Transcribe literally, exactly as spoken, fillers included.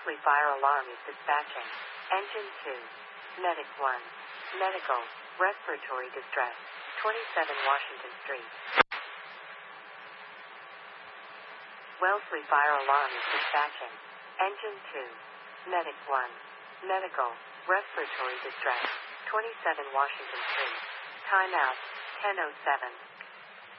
Wellesley Fire Alarm is dispatching. Engine two. Medic one. Medical. Respiratory distress. twenty-seven Washington Street. Wellesley Fire Alarm is dispatching. Engine two. Medic one. Medical. Respiratory distress. twenty-seven Washington Street. Timeout. ten oh seven.